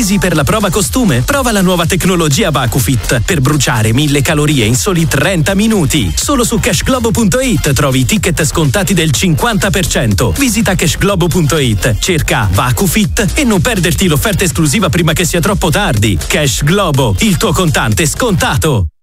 Pesi per la prova costume? Prova la nuova tecnologia VacuFit per bruciare 1000 calorie in soli 30 minuti. Solo su cashglobo.it trovi ticket scontati del 50%. Visita cashglobo.it, cerca VacuFit e non perderti l'offerta esclusiva prima che sia troppo tardi. Cash Globo, il tuo contante scontato.